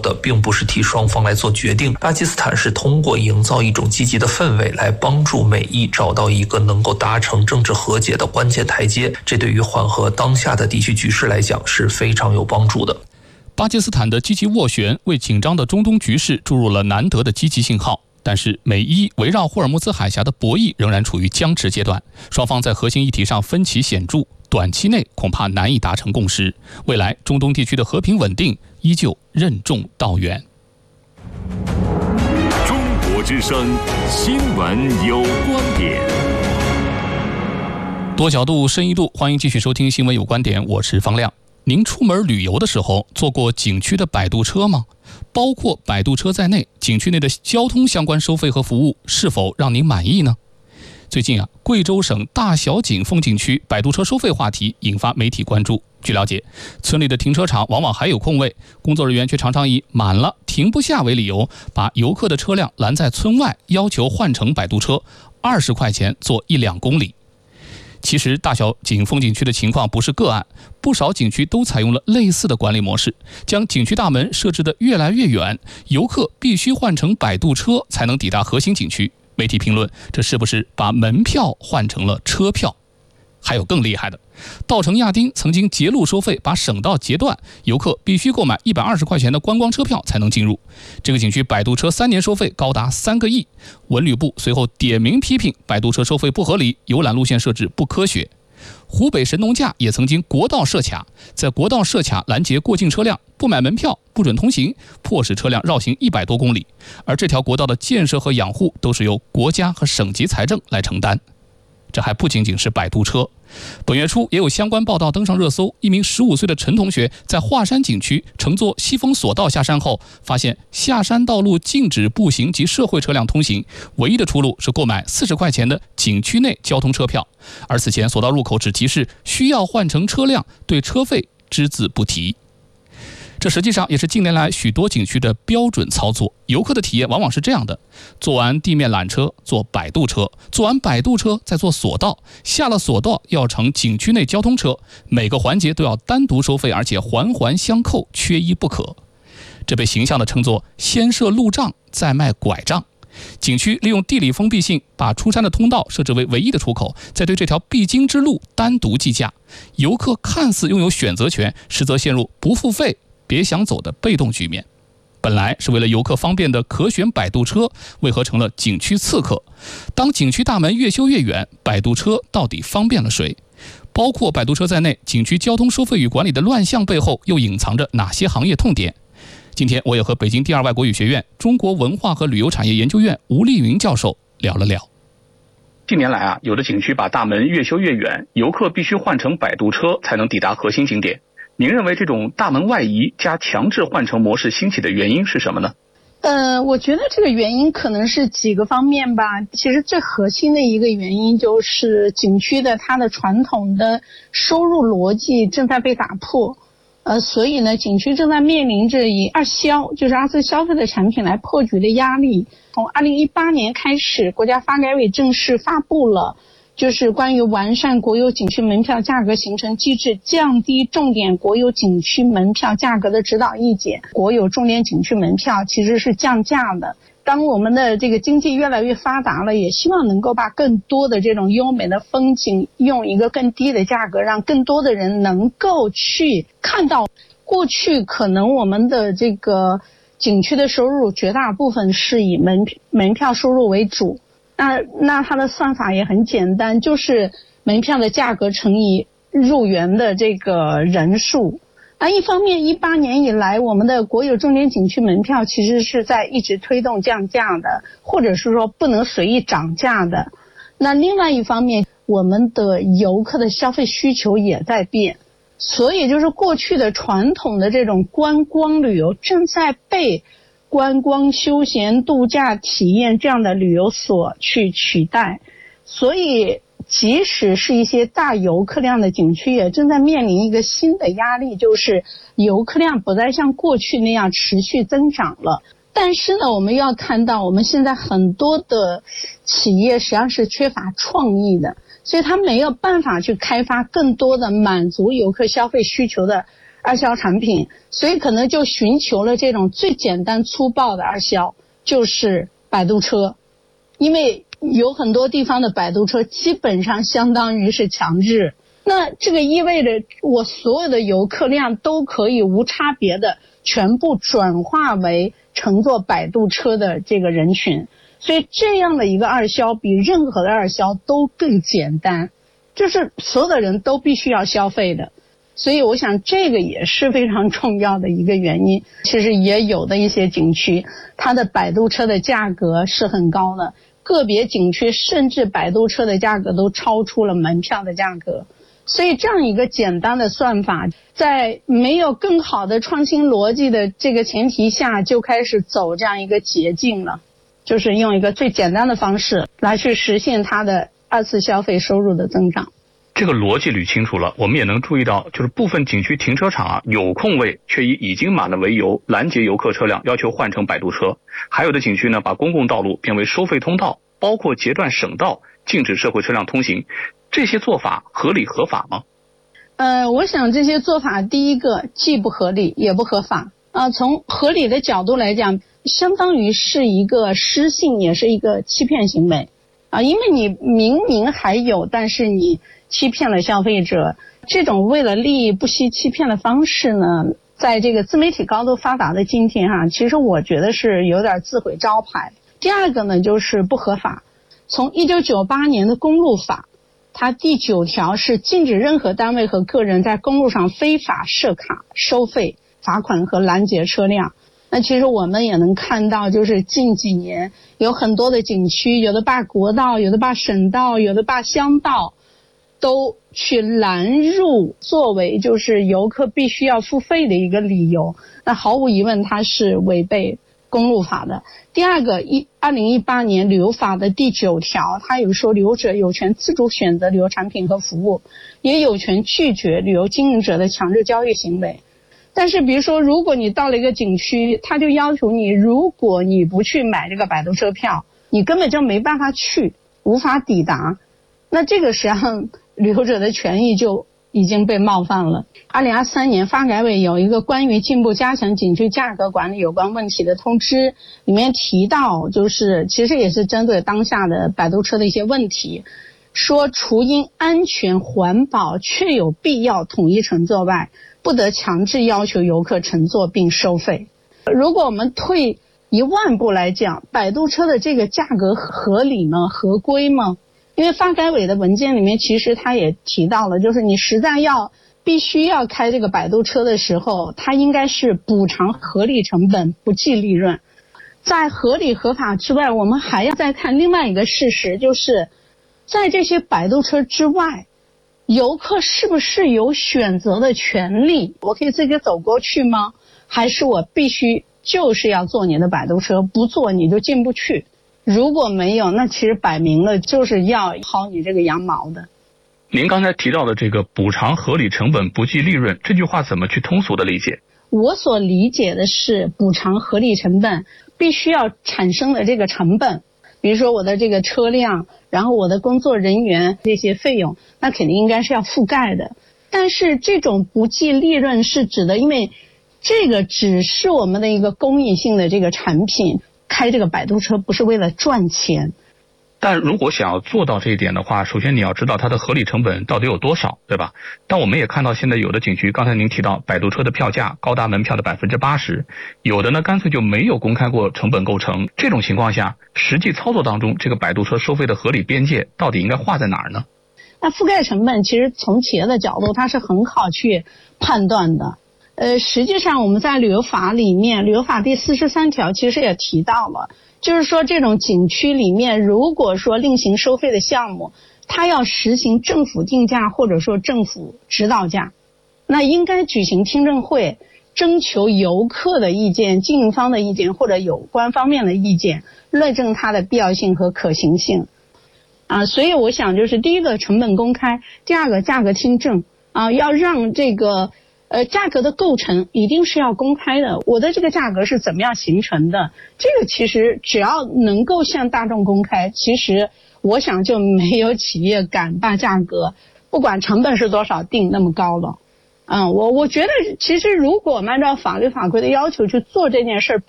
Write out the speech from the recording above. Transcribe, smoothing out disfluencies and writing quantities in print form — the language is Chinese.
的并不是替双方来做决定，巴基斯坦是通过营造一种积极的氛围来帮助美伊找到一个能够达成政治和解的关键台阶，这对于缓和当下的地区局势来讲是非常有帮助的。 巴基斯坦的积极斡旋为紧张的中东局势注入了难得的积极信号，但是美伊围绕霍尔木兹海峡的博弈仍然处于僵持阶段，双方在核心议题上分歧显著，短期内恐怕难以达成共识，未来中东地区的和平稳定依旧任重道远。 中国之声，新闻有观点。 多角度深一度，欢迎继续收听新闻有观点，我是方亮。您出门旅游的时候坐过景区的摆渡车吗？包括摆渡车在内，景区内的交通相关收费和服务是否让您满意呢？最近贵州省大小井风景区摆渡车收费话题引发媒体关注。据了解，村里的停车场往往还有空位，工作人员却常常以满了停不下为理由，把游客的车辆拦在村外，要求换乘摆渡车，20块钱坐1-2公里。其实大小井风景区的情况不是个案，不少景区都采用了类似的管理模式，将景区大门设置得越来越远，游客必须换乘摆渡车才能抵达核心景区。媒体评论，这是不是把门票换成了车票？还有更厉害的，稻城亚丁曾经截路收费，把省道截断，游客必须购买120块钱的观光车票才能进入。这个景区摆渡车3年收费高达3个亿，文旅部随后点名批评摆渡车收费不合理，游览路线设置不科学。湖北神农架也曾经国道设卡，在国道设卡拦截过境车辆，不买门票不准通行，迫使车辆绕行100多公里，而这条国道的建设和养护都是由国家和省级财政来承担。这还不仅仅是摆渡车，本月初也有相关报道登上热搜。一名15岁的陈同学在华山景区乘坐西风索道下山后，发现下山道路禁止步行及社会车辆通行，唯一的出路是购买40块钱的景区内交通车票，而此前索道入口只提示需要换乘车辆，对车费只字不提。这实际上也是近年来许多景区的标准操作，游客的体验往往是这样的：坐完地面缆车，坐摆渡车，坐完摆渡车再坐索道，下了索道要乘景区内交通车，每个环节都要单独收费，而且环环相扣，缺一不可。这被形象地称作先设路障，再卖拐杖。景区利用地理封闭性，把出山的通道设置为唯一的出口，再对这条必经之路单独计价，游客看似拥有选择权，实则陷入不付费别想走的被动局面。本来是为了游客方便的可选摆渡车，为何成了景区刺客？当景区大门越修越远，摆渡车到底方便了谁？包括摆渡车在内，景区交通收费与管理的乱象背后又隐藏着哪些行业痛点？今天我也和北京第二外国语学院中国文化和旅游产业研究院吴丽云教授聊了聊。 近年来有的景区把大门越修越远，游客必须换乘摆渡车才能抵达核心景点。您认为这种大门外移加强制换乘模式兴起的原因是什么呢？ 我觉得这个原因可能是几个方面吧。其实最核心的一个原因就是景区的它的传统的收入逻辑正在被打破。所以呢，景区正在面临着以二次消费的产品来破局的压力。从2018年开始，国家发改委正式发布了就是关于完善国有景区门票价格形成机制，降低重点国有景区门票价格的指导意见。国有重点景区门票其实是降价的。当我们的这个经济越来越发达了，也希望能够把更多的这种优美的风景用一个更低的价格，让更多的人能够去看到。过去可能我们的这个景区的收入绝大部分是以门票收入为主。那它的算法也很简单，就是门票的价格乘以入园的这个人数。那一方面18年以来，我们的国有重点景区门票其实是在一直推动降价的，或者是说不能随意涨价的。那另外一方面，我们的游客的消费需求也在变，所以就是过去的传统的这种观光旅游正在被观光休闲度假体验这样的旅游所去取代。所以即使是一些大游客量的景区也正在面临一个新的压力，就是游客量不再像过去那样持续增长了。但是呢，我们要看到我们现在很多的企业实际上是缺乏创意的，所以它没有办法去开发更多的满足游客消费需求的二销产品，所以可能就寻求了这种最简单粗暴的二销，就是摆渡车。因为有很多地方的摆渡车基本上相当于是强制，那这个意味着我所有的游客量都可以无差别的全部转化为乘坐摆渡车的这个人群，所以这样的一个二销比任何的二销都更简单，就是所有的人都必须要消费的。所以我想这个也是非常重要的一个原因。其实也有的一些景区它的摆渡车的价格是很高的，个别景区甚至摆渡车的价格都超出了门票的价格。所以这样一个简单的算法，在没有更好的创新逻辑的这个前提下，就开始走这样一个捷径了，就是用一个最简单的方式来去实现它的二次消费收入的增长。 这个逻辑捋清楚了，我们也能注意到，就是部分景区停车场有空位，却以已经满了为由拦截游客车辆，要求换乘摆渡车。还有的景区呢，把公共道路变为收费通道，包括截断省道，禁止社会车辆通行。这些做法合理合法吗？ 我想这些做法，第一个既不合理也不合法。从合理的角度来讲，相当于是一个失信，也是一个欺骗行为。因为你明明还有，但是你欺骗了消费者，这种为了利益不惜欺骗的方式呢，在这个自媒体高度发达的今天其实我觉得是有点自毁招牌。第二个呢，就是不合法。从1998年的公路法，它第9条是禁止任何单位和个人在公路上非法设卡、收费、罚款和拦截车辆。那其实我们也能看到，就是近几年有很多的景区，有的把国道，有的把省道，有的把乡道，都去拦入作为就是游客必须要付费的一个理由。那毫无疑问它是违背公路法的。第二个，2018年旅游法的第9条，它有说旅游者有权自主选择旅游产品和服务，也有权拒绝旅游经营者的强制交易行为。但是比如说，如果你到了一个景区，他就要求你，如果你不去买这个摆渡车票，你根本就没办法去，无法抵达。那这个实际上旅游者的权益就已经被冒犯了。2023年发改委有一个关于进一步加强景区价格管理有关问题的通知，里面提到就是其实也是针对当下的摆渡车的一些问题，说除因安全环保确有必要统一乘坐外，不得强制要求游客乘坐并收费。如果我们退1万步来讲，摆渡车的这个价格合理吗？合规吗？因为发改委的文件里面其实他也提到了，就是你实在必须要开这个摆渡车的时候，它应该是补偿合理成本，不计利润。在合理合法之外，我们还要再看另外一个事实，就是在这些摆渡车之外，游客是不是有选择的权利？我可以自己走过去吗？还是我必须就是要坐你的摆渡车，不坐你就进不去？如果没有，那其实摆明了就是要薅你这个羊毛的。 您刚才提到的这个补偿合理成本不计利润，这句话怎么去通俗的理解？ 我所理解的是，补偿合理成本必须要产生的这个成本，比如说我的这个车辆，然后我的工作人员这些费用，那肯定应该是要覆盖的。但是这种不计利润是指的，因为这个只是我们的一个公益性的这个产品，开这个摆渡车不是为了赚钱。 但如果想要做到这一点的话，首先你要知道它的合理成本到底有多少，对吧？但我们也看到现在有的景区，刚才您提到摆渡车的票价高达门票的80%，有的呢干脆就没有公开过成本构成。这种情况下，实际操作当中，这个摆渡车收费的合理边界到底应该划在哪儿呢？ 那覆盖成本其实从企业的角度它是很好去判断的。实际上我们在旅游法里面，旅游法第43条其实也提到了，就是说这种景区里面，如果说另行收费的项目，它要实行政府定价或者说政府指导价，那应该举行听证会，征求游客的意见、经营方的意见或者有关方面的意见，论证它的必要性和可行性。所以我想就是第一个成本公开，第二个价格听证要让这个价格的构成一定是要公开的，我的这个价格是怎么样形成的，这个其实只要能够向大众公开，其实我想就没有企业敢把价格不管成本是多少定那么高了。 我觉得其实如果按照法律法规的要求去做这件事儿，